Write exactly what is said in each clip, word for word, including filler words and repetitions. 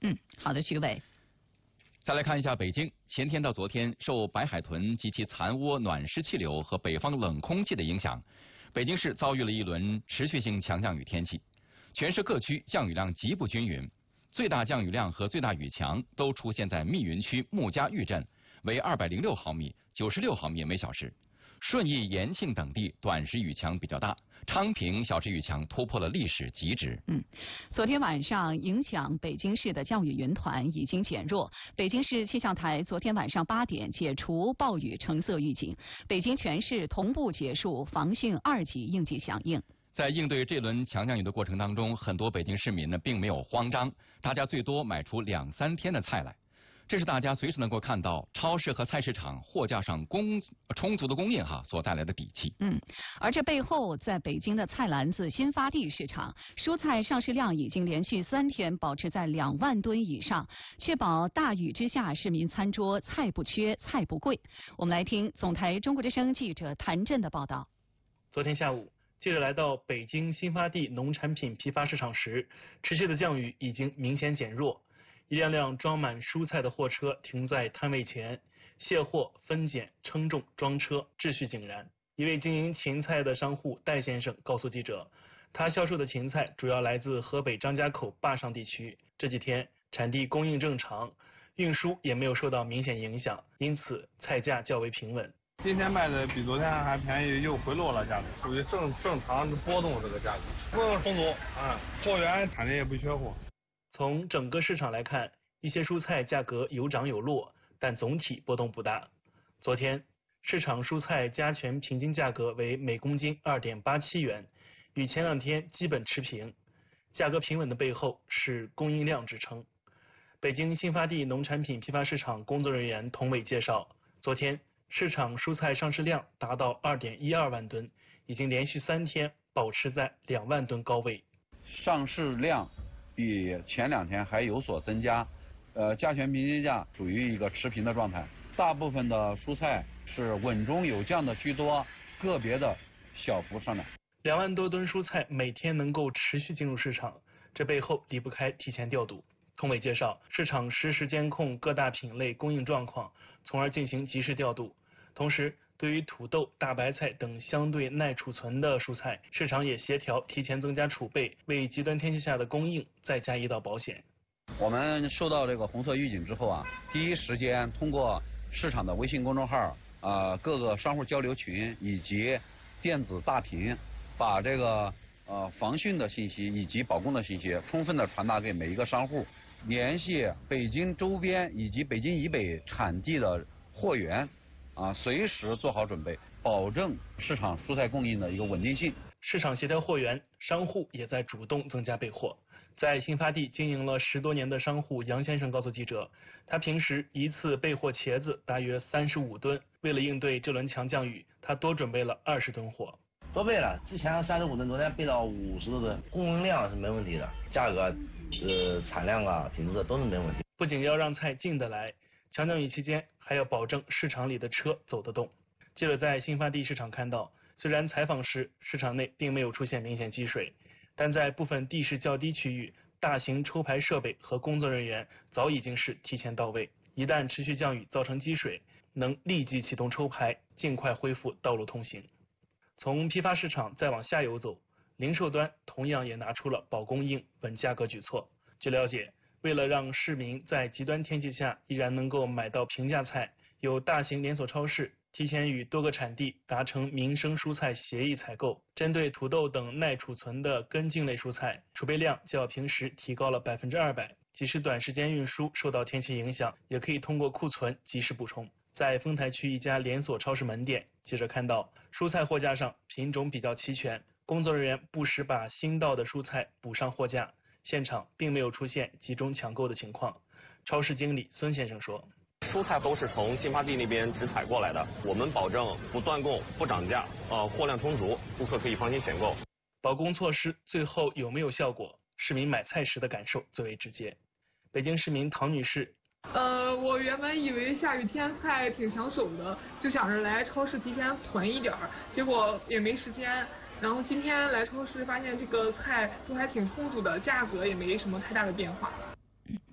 嗯，好的，徐伟。 再来看一下北京，前天到昨天，受白海豚及其残涡暖湿气流和北方冷空气的影响，北京市遭遇了一轮持续性强降雨天气，全市各区降雨量极不均匀，最大降雨量和最大雨强都出现在密云区穆家峪镇，为二百零六毫米、九十六毫米每小时。顺义、延庆等地短时雨强比较大，昌平小时雨强突破了历史极值。 嗯，昨天晚上影响北京市的降雨云团已经减弱。北京市气象台昨天晚上八点解除暴雨橙色预警，北京全市同步结束防汛二级应急响应。 在应对这轮强降雨的过程当中，很多北京市民呢并没有慌张，大家最多买出两三天的菜来。这是大家随时能够看到超市和菜市场货架上供充足的供应哈所带来的底气。 嗯，而这背后，在北京的菜篮子新发地市场，蔬菜上市量已经连续三天保持在两万吨以上，确保大雨之下市民餐桌菜不缺、菜不贵。我们来听总台中国之声记者谭震的报道。 昨天下午，记者来到北京新发地农产品批发市场时，持续的降雨已经明显减弱。一辆辆装满蔬菜的货车停在摊位前，卸货、分拣、称重、装车，秩序井然。一位经营芹菜的商户戴先生告诉记者，他销售的芹菜主要来自河北张家口坝上地区，这几天产地供应正常，运输也没有受到明显影响，因此菜价较为平稳。 今天卖的比昨天还便宜，又回落了价格，属于正正常波动这个价格，供应充足啊，货源产地也不缺货。 从整个市场来看，一些蔬菜价格有涨有落，但总体波动不大。昨天，市场蔬菜加权平均价格为每公斤 二点八七元，与前两天基本持平。价格平稳的背后是供应量支撑。北京新发地农产品批发市场工作人员童伟介绍，昨天市场蔬菜上市量达到 二点一二万吨，已经连续三天保持在两万吨高位。 上市量比前两天还有所增加，呃，加权平均价处于一个持平的状态，大部分的蔬菜是稳中有降的居多，个别的小幅上涨。 两万多吨蔬菜每天能够持续进入市场，这背后离不开提前调度。童伟介绍，市场实时监控各大品类供应状况，从而进行及时调度。同时，对于土豆、大白菜等相对耐储存的蔬菜，市场也协调提前增加储备，为极端天气下的供应再加一道保险。 我们收到这个红色预警之后啊，第一时间通过市场的微信公众号、啊、呃、各个商户交流群以及电子大屏，把这个呃防汛的信息以及保供的信息充分的传达给每一个商户，联系北京周边以及北京以北产地的货源。啊，随时做好准备，保证市场蔬菜供应的一个稳定性。 市场协调货源，商户也在主动增加备货。在新发地经营了十多年的商户杨先生告诉记者，他平时一次备货茄子大约三十五吨，为了应对这轮强降雨，他多准备了二十吨货。 多备了，之前三十五吨，昨天备到五十多吨，供应量是没问题的，价格、呃产量啊、品质都是没问题。 不仅要让菜进得来，强降雨期间还要保证市场里的车走得动。记者在新发地市场看到，虽然采访时市场内并没有出现明显积水，但在部分地势较低区域，大型抽排设备和工作人员早已经是提前到位。一旦持续降雨造成积水，能立即启动抽排，尽快恢复道路通行。从批发市场再往下游走，零售端同样也拿出了保供应、稳价格举措。据了解，为了让市民在极端天气下依然能够买到平价菜，有大型连锁超市提前与多个产地达成民生蔬菜协议采购，针对土豆等耐储存的根茎类蔬菜，储备量较平时提高了百分之二百。即使短时间运输受到天气影响，也可以通过库存及时补充。在丰台区一家连锁超市门店，记者看到蔬菜货架上品种比较齐全，工作人员不时把新到的蔬菜补上货架。现场并没有出现集中抢购的情况。超市经理孙先生说， 蔬菜都是从新发地那边直采过来的，我们保证不断供、不涨价，呃，货量充足，顾客可以放心选购。 保供措施最后有没有效果？市民买菜时的感受最为直接。北京市民唐女士， 呃，我原本以为下雨天菜挺抢手的，就想着来超市提前囤一点儿，结果也没时间。然后今天来超市发现这个菜都还挺充足的，价格也没什么太大的变化。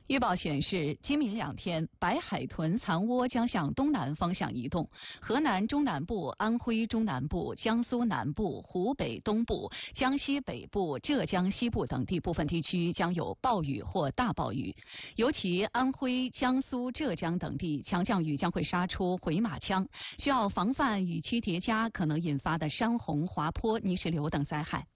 预报显示，今明两天，白海豚残涡将向东南方向移动，河南中南部、安徽中南部、江苏南部、湖北东部、江西北部、浙江西部等地部分地区将有暴雨或大暴雨，尤其安徽、江苏、浙江等地强降雨将会杀出回马枪，需要防范雨区叠加可能引发的山洪、滑坡、泥石流等灾害。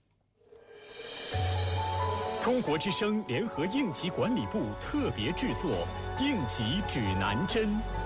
中国之声联合应急管理部特别制作《应急指南针》。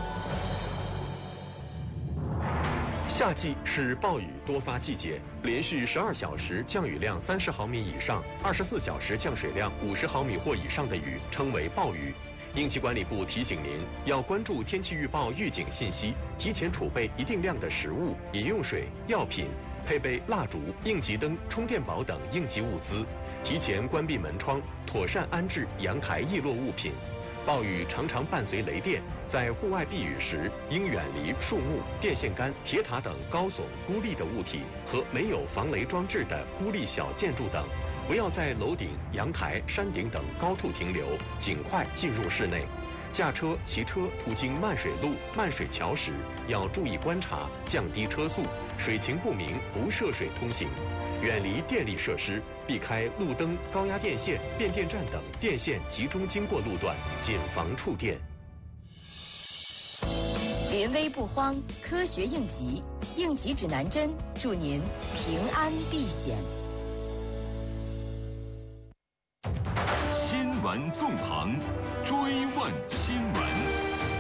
夏季是暴雨多发季节，连续十二小时降雨量三十毫米以上，二十四小时降水量五十毫米或以上的雨称为暴雨。应急管理部提醒您要关注天气预报预警信息，提前储备一定量的食物、饮用水、药品，配备蜡烛、应急灯、充电宝等应急物资。提前关闭门窗，妥善安置阳台易落物品。暴雨常常伴随雷电，在户外避雨时，应远离树木、电线杆、铁塔等高耸孤立的物体和没有防雷装置的孤立小建筑等。不要在楼顶、阳台、山顶等高处停留，尽快进入室内。驾车、骑车途经漫水路、漫水桥时，要注意观察，降低车速，水情不明不涉水通行。远离电力设施，避开路灯、高压电线、变电站等电线集中经过路段，谨防触电。 临危不慌，科学应急，应急指南针，祝您平安避险。 新闻纵横，追问新闻。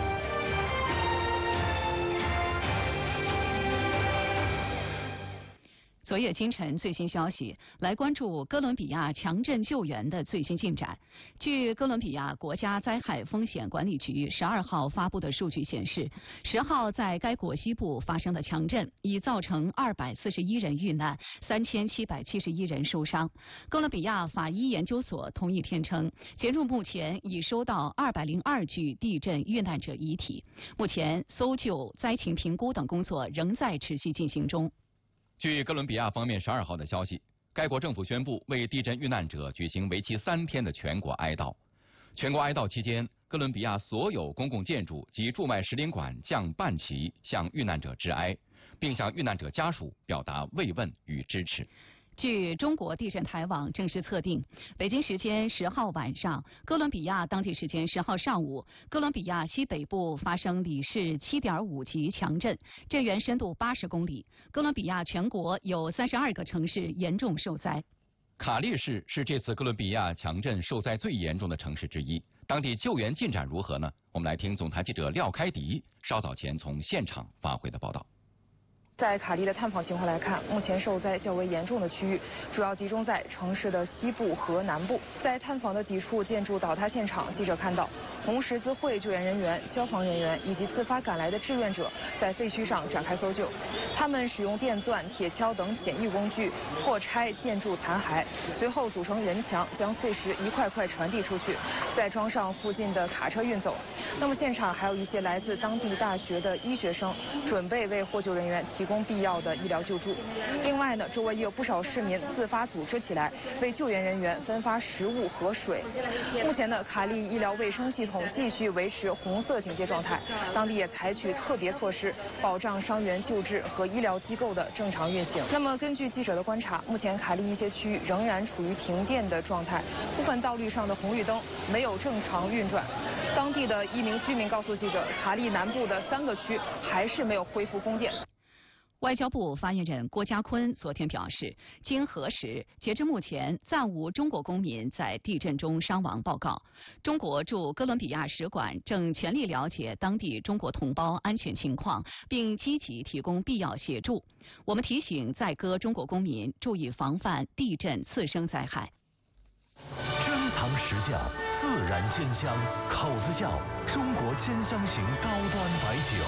昨夜今晨最新消息，来关注哥伦比亚强震救援的最新进展。据哥伦比亚国家灾害风险管理局十二号发布的数据显示，十号在该国西部发生的强震已造成二百四十一人遇难，三千七百七十一人受伤。哥伦比亚法医研究所同一天称，截至目前已收到二百零二具地震遇难者遗体，目前搜救、灾情评估等工作仍在持续进行中。 据哥伦比亚方面十二号的消息，该国政府宣布为地震遇难者举行为期三天的全国哀悼。全国哀悼期间，哥伦比亚所有公共建筑及驻外使领馆降半旗向遇难者致哀，并向遇难者家属表达慰问与支持。 据中国地震台网正式测定，北京时间十号晚上，哥伦比亚当地时间十号上午，哥伦比亚西北部发生里氏七点五级强震，震源深度八十公里。哥伦比亚全国有三十二个城市严重受灾。 卡利市是这次哥伦比亚强震受灾最严重的城市之一，当地救援进展如何呢？我们来听总台记者廖开迪稍早前从现场发回的报道。 在卡利的探访情况来看，目前受灾较为严重的区域主要集中在城市的西部和南部。在探访的几处建筑倒塌现场，记者看到红十字会救援人员、消防人员以及自发赶来的志愿者在废墟上展开搜救。他们使用电钻、铁锹等简易工具破拆建筑残骸，随后组成人墙，将碎石一块块传递出去，再装上附近的卡车运走。那么现场还有一些来自当地大学的医学生，准备为获救人员提供必要的医疗救助。另外呢，周围也有不少市民自发组织起来，为救援人员分发食物和水。目前呢，卡利医疗卫生系统继续维持红色警戒状态，当地也采取特别措施，保障伤员救治和医疗机构的正常运行。那么根据记者的观察，目前卡利一些区域仍然处于停电的状态，部分道路上的红绿灯没有正常运转。当地的一名居民告诉记者，卡利南部的三个区还是没有恢复供电。 外交部发言人郭家坤昨天表示，经核实，截至目前暂无中国公民在地震中伤亡报告。中国驻哥伦比亚使馆正全力了解当地中国同胞安全情况，并积极提供必要协助。我们提醒在哥中国公民注意防范地震次生灾害。 珍藏实窖，自然鲜香，口子窖，中国鲜香型高端白酒。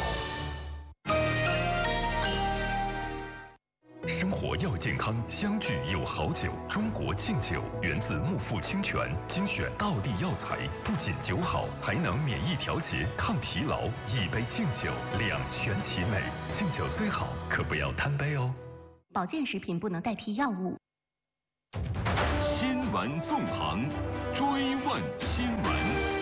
生活要健康，相聚有好酒。中国敬酒源自木富清泉，精选道地药材，不仅酒好，还能免疫调节、抗疲劳。一杯敬酒，两全其美。敬酒虽好，可不要贪杯哦。 保健食品不能代替药物。 新闻纵横，追问新闻。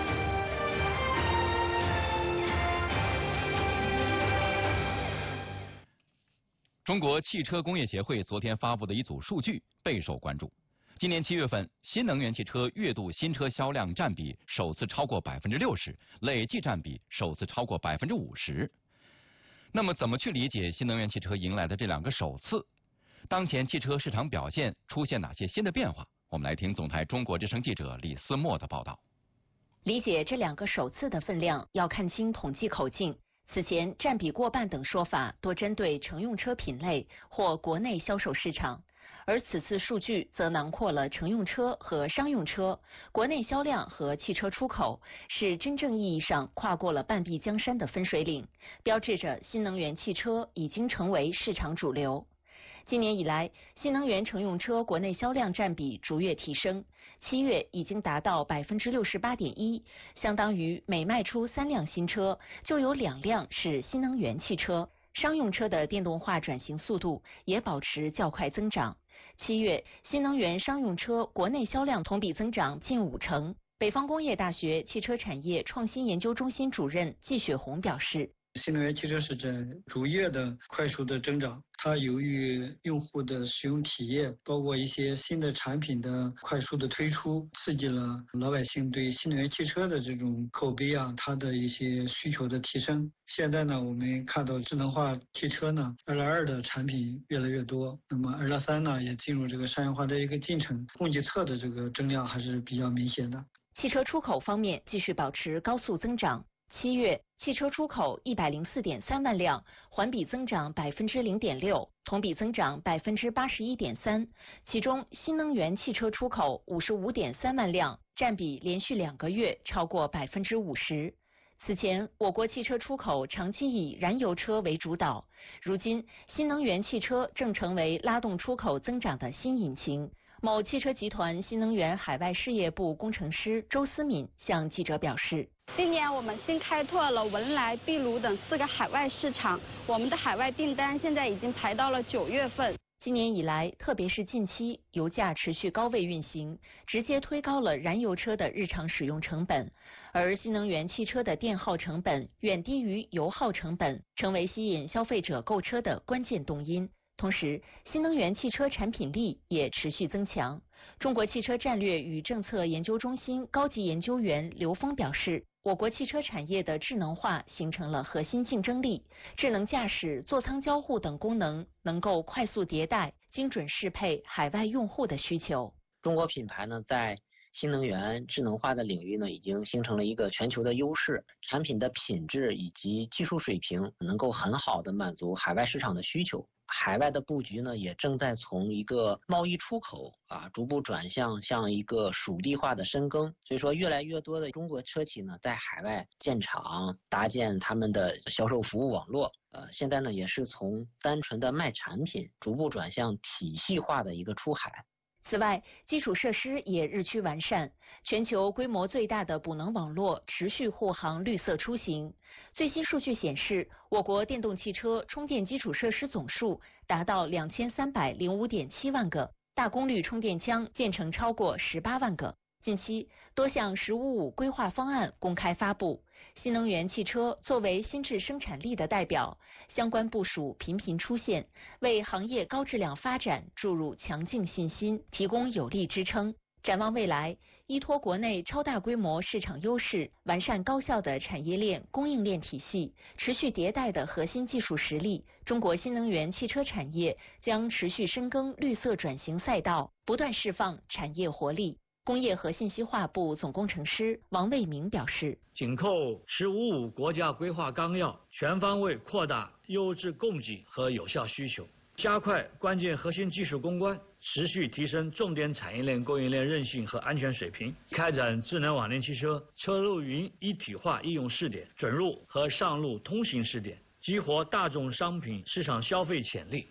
中国汽车工业协会昨天发布的一组数据备受关注。今年七月份，新能源汽车月度新车销量占比首次超过百分之六十，累计占比首次超过百分之五十。那么，怎么去理解新能源汽车迎来的这两个首次？当前汽车市场表现出现哪些新的变化？我们来听总台中国之声记者李思墨的报道。 理解这两个首次的分量，要看清统计口径。此前占比过半等说法多针对乘用车品类或国内销售市场，而此次数据则囊括了乘用车和商用车、国内销量和汽车出口，是真正意义上跨过了半壁江山的分水岭，标志着新能源汽车已经成为市场主流。今年以来，新能源乘用车国内销量占比逐月提升，七月已经达到百分之六十八点一，相当于每卖出三辆新车，就有两辆是新能源汽车。商用车的电动化转型速度也保持较快增长。七月，新能源商用车国内销量同比增长近五成。北方工业大学汽车产业创新研究中心主任季雪红表示。 新能源汽车是在逐月的快速的增长，它由于用户的使用体验，包括一些新的产品的快速的推出，刺激了老百姓对新能源汽车的这种口碑啊，它的一些需求的提升。现在呢，我们看到智能化汽车呢，二点二的产品越来越多，那么二点三呢也进入这个商业化的一个进程，供给侧的这个增量还是比较明显的。 汽车出口方面继续保持高速增长。七月，汽车出口一百零四点三万辆，环比增长百分之零点六，同比增长百分之八十一点三。其中，新能源汽车出口五十五点三万辆，占比连续两个月超过百分之五十。此前，我国汽车出口长期以燃油车为主导，如今新能源汽车正成为拉动出口增长的新引擎。某汽车集团新能源海外事业部工程师周思敏向记者表示。 今年我们新开拓了文莱、秘鲁等四个海外市场，我们的海外订单现在已经排到了九月份。 今年以来，特别是近期，油价持续高位运行，直接推高了燃油车的日常使用成本，而新能源汽车的电耗成本远低于油耗成本，成为吸引消费者购车的关键动因。同时，新能源汽车产品力也持续增强。中国汽车战略与政策研究中心高级研究员刘峰表示，我国汽车产业的智能化形成了核心竞争力，智能驾驶、座舱交互等功能能够快速迭代，精准适配海外用户的需求。 中国品牌呢，在新能源智能化的领域呢，已经形成了一个全球的优势，产品的品质以及技术水平能够很好的满足海外市场的需求。海外的布局呢，也正在从一个贸易出口啊，逐步转向向一个属地化的深耕。所以说，越来越多的中国车企呢，在海外建厂，搭建他们的销售服务网络。呃，现在呢，也是从单纯的卖产品，逐步转向体系化的一个出海。 此外，基础设施也日趋完善，全球规模最大的补能网络持续护航绿色出行。最新数据显示，我国电动汽车充电基础设施总数达到两千三百零五点七万个，大功率充电枪建成超过十八万个。近期，多项“十五五”规划方案公开发布，新能源汽车作为新质生产力的代表，相关部署频频出现，为行业高质量发展注入强劲信心，提供有力支撑。展望未来，依托国内超大规模市场优势，完善高效的产业链供应链体系，持续迭代的核心技术实力，中国新能源汽车产业将持续深耕绿色转型赛道，不断释放产业活力。工业和信息化部总工程师王卫明表示， 紧扣“十五五”国家规划纲要，全方位扩大优质供给和有效需求，加快关键核心技术攻关，持续提升重点产业链供应链韧性和安全水平，开展智能网联汽车车路云一体化应用试点、准入和上路通行试点，激活大众商品市场消费潜力。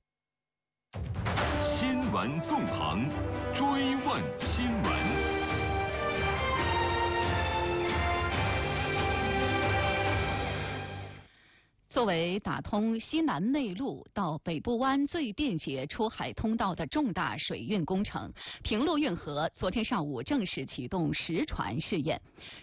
新闻纵横，追问新闻。 作为打通西南内陆到北部湾最便捷出海通道的重大水运工程，平陆运河昨天上午正式启动实船试验。